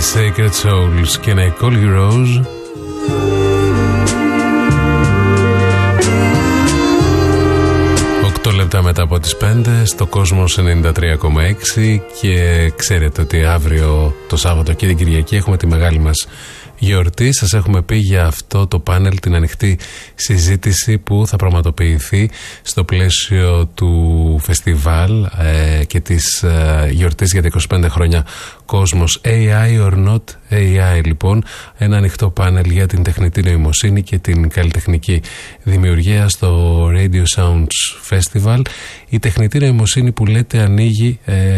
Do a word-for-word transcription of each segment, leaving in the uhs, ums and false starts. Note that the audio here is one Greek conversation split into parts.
Sacred Souls. Can I call you Rose? Οκτώ λεπτά μετά από τις πέντε στο Κόσμος ενενήντα τρία κόμμα έξι και ξέρετε ότι αύριο το Σάββατο και την Κυριακή έχουμε τη μεγάλη μας γιορτή. Σας έχουμε πει για αυτό το πάνελ, την ανοιχτή συζήτηση που θα πραγματοποιηθεί στο πλαίσιο του φεστιβάλ ε, και της ε, γιορτής για τα είκοσι πέντε χρόνια Κόσμος. έι άι or not έι άι, λοιπόν, ένα ανοιχτό πάνελ για την τεχνητή νοημοσύνη και την καλλιτεχνική δημιουργία στο Radio Sounds Festival. Η τεχνητή νοημοσύνη που λέτε ανοίγει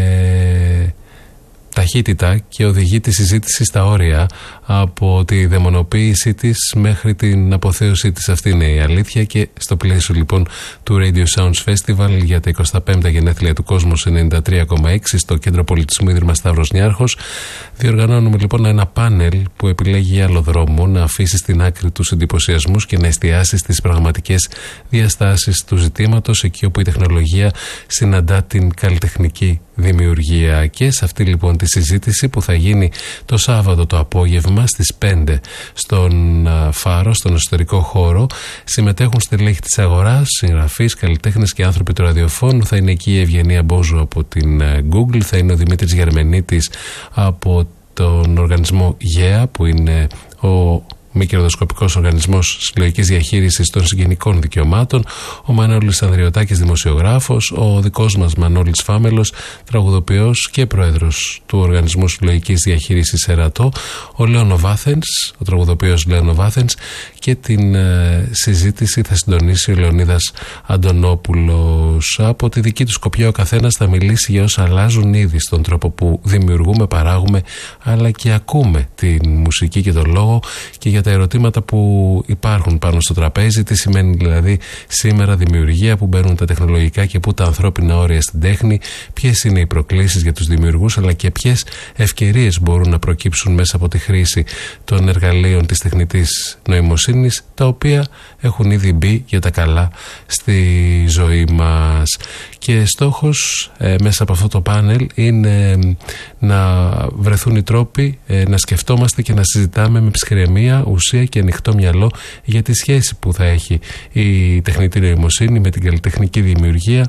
ε, ταχύτητα και οδηγεί τη συζήτηση στα όρια, από τη δαιμονοποίησή της μέχρι την αποθέωσή της. Αυτή είναι η αλήθεια, και στο πλαίσιο λοιπόν του Radio Sounds Festival για τα εικοστά πέμπτα γενέθλια του Κόσμος ενενήντα τρία κόμμα έξι στο Κέντρο Πολιτισμού Ίδρυμα Σταύρος Νιάρχος διοργανώνουμε λοιπόν ένα πάνελ που επιλέγει άλλο δρόμο, να αφήσει στην άκρη τους εντυπωσιασμούς και να εστιάσει στις πραγματικές διαστάσεις του ζητήματος, εκεί όπου η τεχνολογία συναντά την καλλιτεχνική δημιουργία. Και σε αυτή λοιπόν τη συζήτηση που θα γίνει το Σάββατο το απόγευμα στις πέντε στον Φάρο, στον εσωτερικό χώρο, συμμετέχουν στελέχη της αγοράς, συγγραφείς, καλλιτέχνες και άνθρωποι του ραδιοφώνου. Θα είναι εκεί η Ευγενία Μπόζου από την Google, θα είναι ο Δημήτρης Γερμενίτης από τον οργανισμό ΓΕΑ, που είναι ο μη κερδοσκοπικός οργανισμός συλλογικής διαχείρισης των συγγενικών δικαιωμάτων, ο Μανώλης Ανδριωτάκης, δημοσιογράφος, ο δικός μας Μανώλης Φάμελος, τραγουδοποιός και πρόεδρος του οργανισμού συλλογικής διαχείρισης Ερατό, ο Λέωνο Βάθενς, ο τραγουδοποιός Λέωνο Βάθενς, και την ε, συζήτηση θα συντονίσει ο Λεωνίδας Αντωνόπουλος. Από τη δική του σκοπιά ο καθένας θα μιλήσει για όσα αλλάζουν ήδη στον τρόπο που δημιουργούμε, παράγουμε, αλλά και ακούμε τη μουσική και τον λόγο, και για τα ερωτήματα που υπάρχουν πάνω στο τραπέζι. Τι σημαίνει δηλαδή σήμερα δημιουργία, που μπαίνουν τα τεχνολογικά και που τα ανθρώπινα όρια στην τέχνη, ποιες είναι οι προκλήσεις για τους δημιουργούς, αλλά και ποιες ευκαιρίες μπορούν να προκύψουν μέσα από τη χρήση των εργαλείων της τεχνητής νοημοσύνης, τα οποία έχουν ήδη μπει για τα καλά στη ζωή μας. Και στόχος ε, μέσα από αυτό το πάνελ είναι να βρεθούν οι τρόποι ε, να σκεφτόμαστε και να συζητάμε με ψυχραιμία, ουσία και ανοιχτό μυαλό για τη σχέση που θα έχει η τεχνητή νοημοσύνη με την καλλιτεχνική δημιουργία,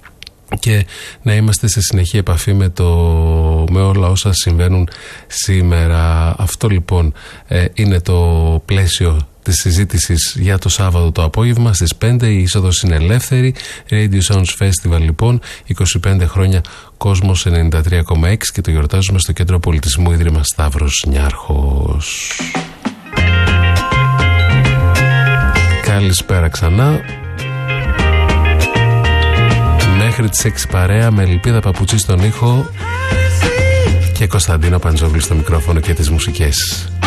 και να είμαστε σε συνεχή επαφή με, το, με όλα όσα συμβαίνουν σήμερα. Αυτό λοιπόν ε, είναι το πλαίσιο της συζήτησης για το Σάββατο το απόγευμα στις πέντε. Η είσοδος είναι ελεύθερη. Radio Sounds Festival λοιπόν, είκοσι πέντε χρόνια Κόσμος ενενήντα τρία κόμμα έξι, και το γιορτάζουμε στο Κέντρο Πολιτισμού Ίδρυμα Σταύρος Νιάρχος. Καλησπέρα ξανά. Μέχρι τις έξι παρέα με Ελπίδα Παπουτσί στον ήχο και Κωνσταντίνο Παντζόγλου στο μικρόφωνο και τις μουσικές.